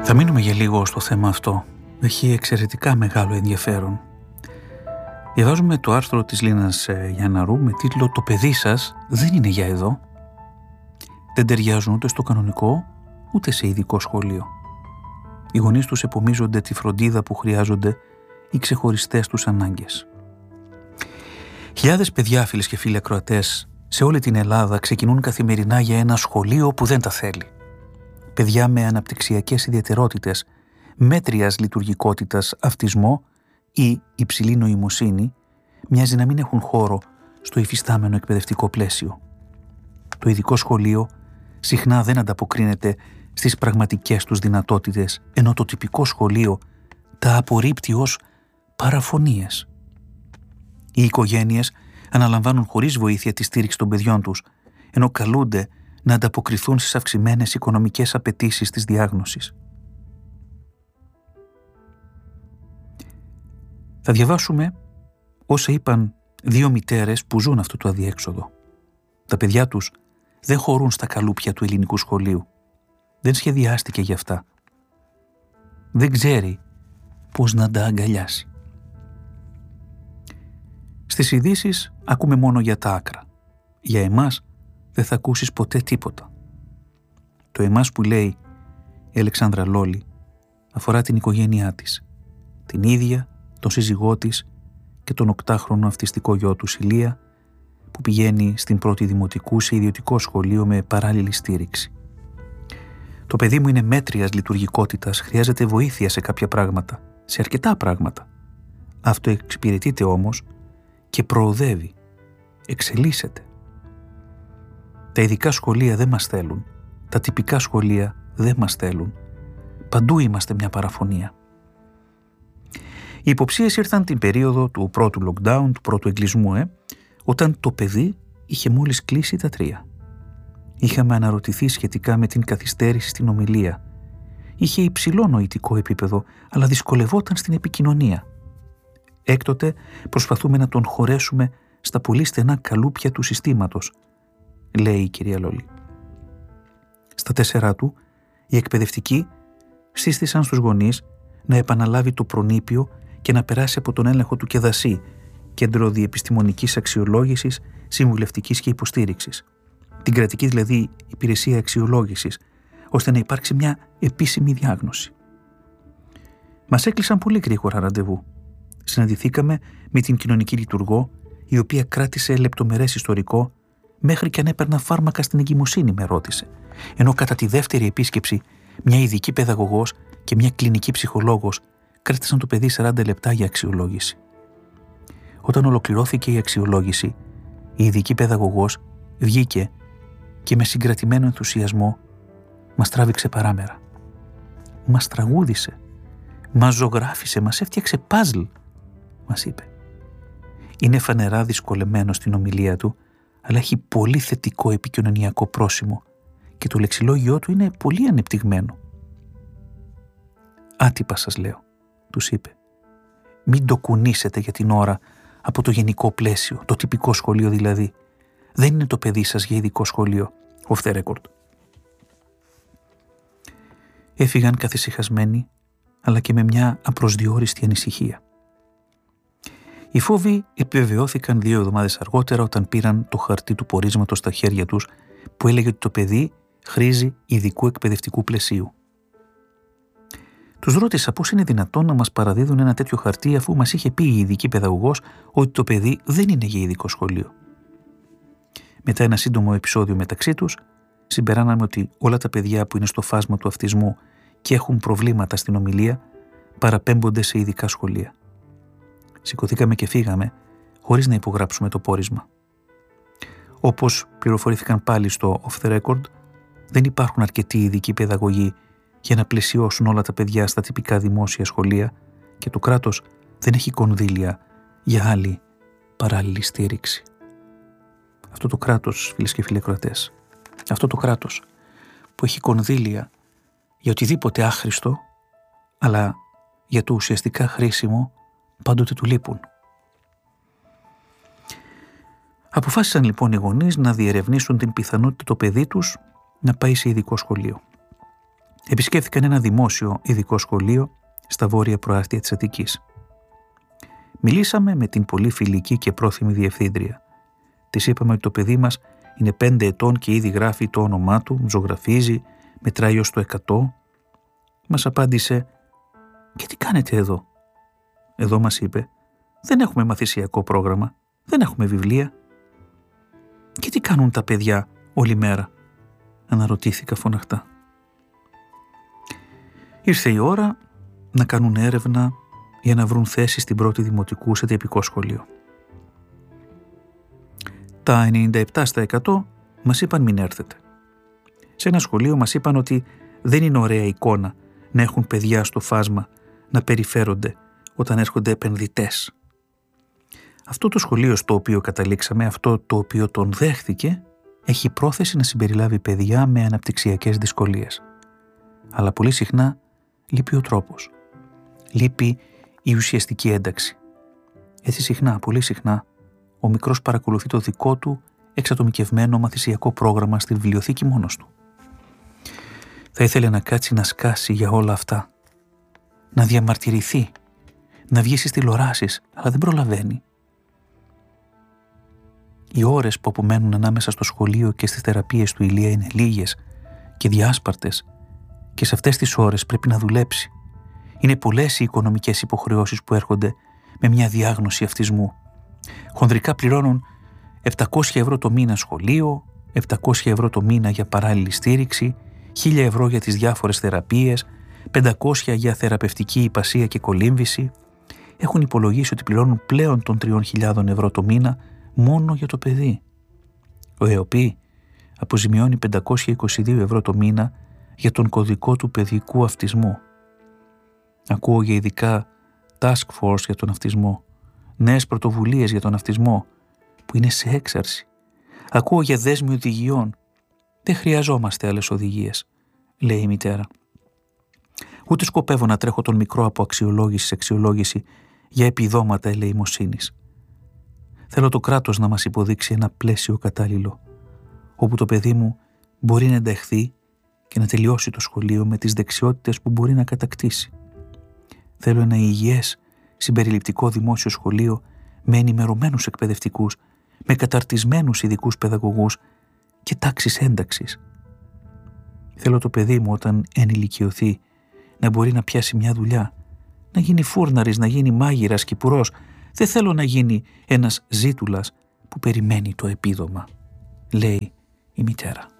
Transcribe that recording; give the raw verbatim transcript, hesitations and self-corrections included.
Θα μείνουμε για λίγο στο θέμα αυτό. Έχει εξαιρετικά μεγάλο ενδιαφέρον. Διαβάζουμε το άρθρο της Λίνας Γιανναρού με τίτλο «Το παιδί σας δεν είναι για εδώ». Δεν ταιριάζουν ούτε στο κανονικό, ούτε σε ειδικό σχολείο. Οι γονείς τους επομίζονται τη φροντίδα που χρειάζονται οι ξεχωριστές τους ανάγκες. Χιλιάδες παιδιά, φίλες και φίλοι ακροατές, σε όλη την Ελλάδα ξεκινούν καθημερινά για ένα σχολείο που δεν τα θέλει. Παιδιά με αναπτυξιακές ιδιαιτερότητες, μέτριας λειτουργικότητας, αυτισμό ή υψηλή νοημοσύνη, μοιάζει να μην έχουν χώρο στο υφιστάμενο εκπαιδευτικό πλαίσιο. Το ειδικό σχολείο συχνά δεν ανταποκρίνεται στις πραγματικές τους δυνατότητες, ενώ το τυπικό σχολείο τα απορρίπτει ως παραφωνίες. Οι οικογένειες αναλαμβάνουν χωρίς βοήθεια τη στήριξη των παιδιών τους, ενώ καλούνται να ανταποκριθούν στις αυξημένες οικονομικές απαιτήσεις της διάγνωσης. Θα διαβάσουμε όσα είπαν δύο μητέρες που ζουν αυτό το αδιέξοδο. Τα παιδιά τους δεν χωρούν στα καλούπια του ελληνικού σχολείου. Δεν σχεδιάστηκε γι' αυτά. Δεν ξέρει πώς να τα αγκαλιάσει. Στις ειδήσεις ακούμε μόνο για τα άκρα. Για εμάς δεν θα ακούσεις ποτέ τίποτα. Το εμάς που λέει η Αλεξάνδρα Λόλη αφορά την οικογένειά της. Την ίδια, τον σύζυγό της και τον οκτάχρονο αυτιστικό γιο του Ηλία, που πηγαίνει στην πρώτη δημοτικού σε ιδιωτικό σχολείο με παράλληλη στήριξη. Το παιδί μου είναι μέτριας λειτουργικότητας, χρειάζεται βοήθεια σε κάποια πράγματα, σε αρκετά πράγματα. Αυτό εξυπηρετείται όμως και προοδεύει, εξελίσσεται. Τα ειδικά σχολεία δεν μας θέλουν, τα τυπικά σχολεία δεν μας θέλουν. Παντού είμαστε μια παραφωνία. Οι υποψίες ήρθαν την περίοδο του πρώτου lockdown, του πρώτου εγκλεισμού, ε, όταν το παιδί είχε μόλις κλείσει τα τρία. Είχαμε αναρωτηθεί σχετικά με την καθυστέρηση στην ομιλία. Είχε υψηλό νοητικό επίπεδο, αλλά δυσκολευόταν στην επικοινωνία. Έκτοτε προσπαθούμε να τον χωρέσουμε στα πολύ στενά καλούπια του συστήματος, λέει η κυρία Λόλη. Στα τέσσερα του, οι εκπαιδευτικοί σύστησαν στους γονείς να επαναλάβει το προνήπιο και να περάσει από τον έλεγχο του ΚΕΔΑΣΥ, Κέντρο Διεπιστημονικής Αξιολόγησης, Συμβουλευτικής και Υποστήριξης. Την κρατική δηλαδή υπηρεσία αξιολόγησης, ώστε να υπάρξει μια επίσημη διάγνωση. Μας έκλεισαν πολύ γρήγορα ραντεβού. Συναντηθήκαμε με την κοινωνική λειτουργό, η οποία κράτησε λεπτομερές ιστορικό, μέχρι και αν έπαιρνα φάρμακα στην εγκυμοσύνη, με ρώτησε. Ενώ κατά τη δεύτερη επίσκεψη, μια ειδική παιδαγωγός και μια κλινική ψυχολόγος κράτησαν το παιδί σαράντα λεπτά για αξιολόγηση. Όταν ολοκληρώθηκε η αξιολόγηση, η ειδική παιδαγωγός βγήκε και με συγκρατημένο ενθουσιασμό μας τράβηξε παράμερα. Μας τραγούδισε, μας ζωγράφισε, μας έφτιαξε παζλ, μας είπε. Είναι φανερά δυσκολεμένο στην ομιλία του, αλλά έχει πολύ θετικό επικοινωνιακό πρόσημο και το λεξιλόγιό του είναι πολύ ανεπτυγμένο. Άτυπα σας λέω, τους είπε. Μην το κουνήσετε για την ώρα από το γενικό πλαίσιο, το τυπικό σχολείο δηλαδή. Δεν είναι το παιδί σας για ειδικό σχολείο, off the record. Έφυγαν καθησυχασμένοι, αλλά και με μια απροσδιόριστη ανησυχία. Οι φόβοι επιβεβαιώθηκαν δύο εβδομάδες αργότερα όταν πήραν το χαρτί του πορίσματος στα χέρια τους που έλεγε ότι το παιδί χρήζει ειδικού εκπαιδευτικού πλαισίου. Τους ρώτησα πώς είναι δυνατόν να μας παραδίδουν ένα τέτοιο χαρτί αφού μας είχε πει η ειδική παιδαγωγός ότι το παιδί δεν είναι για ειδικό σχολείο. Μετά ένα σύντομο επεισόδιο μεταξύ τους, συμπεράναμε ότι όλα τα παιδιά που είναι στο φάσμα του αυτισμού και έχουν προβλήματα στην ομιλία παραπέμπονται σε ειδικά σχολεία. Σηκωθήκαμε και φύγαμε χωρίς να υπογράψουμε το πόρισμα. Όπως πληροφορήθηκαν πάλι στο off the record, δεν υπάρχουν αρκετοί ειδικοί παιδαγωγοί για να πλαισιώσουν όλα τα παιδιά στα τυπικά δημόσια σχολεία και το κράτος δεν έχει κονδύλια για άλλη παράλληλη στήριξη. Αυτό το κράτος, φίλες και φίλοι ακροατές, αυτό το κράτος που έχει κονδύλια για οτιδήποτε άχρηστο, αλλά για το ουσιαστικά χρήσιμο πάντοτε του λείπουν. Αποφάσισαν λοιπόν οι γονείς να διερευνήσουν την πιθανότητα το παιδί τους να πάει σε ειδικό σχολείο. Επισκέφθηκαν ένα δημόσιο ειδικό σχολείο στα βόρεια προάστια της Αττικής. Μιλήσαμε με την πολύ φιλική και πρόθυμη διευθύντρια. Της είπαμε ότι το παιδί μας είναι πέντε ετών και ήδη γράφει το όνομά του, ζωγραφίζει, μετράει ως το εκατό. Μας απάντησε «Και τι κάνετε εδώ?» «Εδώ», μας είπε, «δεν έχουμε μαθησιακό πρόγραμμα, δεν έχουμε βιβλία». «Και τι κάνουν τα παιδιά όλη μέρα?» αναρωτήθηκα φωναχτά. Ήρθε η ώρα να κάνουν έρευνα για να βρουν θέση στην πρώτη δημοτικού σε τυπικό σχολείο. Τα ενενήντα επτά τοις εκατό μας είπαν μην έρθετε. Σε ένα σχολείο μας είπαν ότι δεν είναι ωραία εικόνα να έχουν παιδιά στο φάσμα να περιφέρονται όταν έρχονται επενδυτές. Αυτό το σχολείο στο οποίο καταλήξαμε, αυτό το οποίο τον δέχθηκε, έχει πρόθεση να συμπεριλάβει παιδιά με αναπτυξιακές δυσκολίες. Αλλά πολύ συχνά λείπει ο τρόπος. Λείπει η ουσιαστική ένταξη. Έτσι συχνά, πολύ συχνά, ο μικρός παρακολουθεί το δικό του εξατομικευμένο μαθησιακό πρόγραμμα στη βιβλιοθήκη μόνος του. Θα ήθελε να κάτσει να σκάσει για όλα αυτά, να διαμαρτυρηθεί, να βγει στις τηλεοράσεις, αλλά δεν προλαβαίνει. Οι ώρες που απομένουν ανάμεσα στο σχολείο και στις θεραπείες του Ηλία είναι λίγες και διάσπαρτες και σε αυτές τις ώρες πρέπει να δουλέψει. Είναι πολλές οι οικονομικές υποχρεώσεις που έρχονται με μια διάγνωση αυτισμού. Χονδρικά πληρώνουν επτακόσια ευρώ το μήνα σχολείο, επτακόσια ευρώ το μήνα για παράλληλη στήριξη, χίλια ευρώ για τις διάφορες θεραπείες, πεντακόσια για θεραπευτική υπασία και κολύμβηση. Έχουν υπολογίσει ότι πληρώνουν πλέον των τριών χιλιάδων ευρώ το μήνα μόνο για το παιδί. Ο ΕΟΠΗ αποζημιώνει πεντακόσια είκοσι δύο ευρώ το μήνα για τον κωδικό του παιδικού αυτισμού. Ακούω για ειδικά task force για τον αυτισμό, νέες πρωτοβουλίες για τον αυτισμό που είναι σε έξαρση. Ακούω για δέσμη οδηγιών. Δεν χρειαζόμαστε άλλες οδηγίες, λέει η μητέρα. Ούτε σκοπεύω να τρέχω τον μικρό από αξιολόγηση σε αξιολόγηση για επιδόματα ελεημοσύνης. Θέλω το κράτος να μας υποδείξει ένα πλαίσιο κατάλληλο, όπου το παιδί μου μπορεί να ενταχθεί και να τελειώσει το σχολείο με τις δεξιότητες που μπορεί να κατακτήσει. Θέλω ένα υγιές, συμπεριληπτικό δημόσιο σχολείο με ενημερωμένους εκπαιδευτικούς, με καταρτισμένους ειδικούς παιδαγωγούς και τάξεις ένταξης. Θέλω το παιδί μου όταν ενηλικιωθεί να μπορεί να πιάσει μια δουλειά, να γίνει φούρναρης, να γίνει μάγειρας, κυπουρός. Δεν θέλω να γίνει ένας ζήτουλας που περιμένει το επίδομα, λέει η μητέρα.